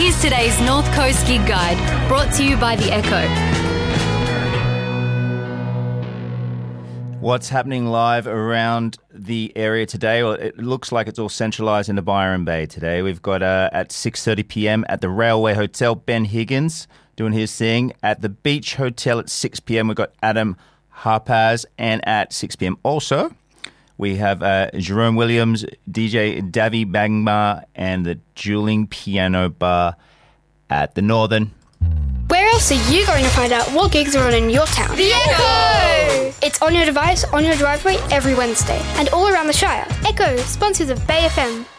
Here's today's North Coast Gig Guide, brought to you by The Echo. What's happening live around the area today? Well, it looks like it's all centralised in the Byron Bay today. We've got at 6:30 p.m. at the Railway Hotel, Ben Higgins doing his thing. At the Beach Hotel at 6 p.m. we've got Adam Harpaz, and at 6 p.m. also we have Jerome Williams, DJ Davy Bangma, and the Dueling Piano Bar at the Northern. Where else are you going to find out what gigs are on in your town? The Echo! It's on your device, on your driveway, every Wednesday, and all around the Shire. Echo, sponsors of Bay FM.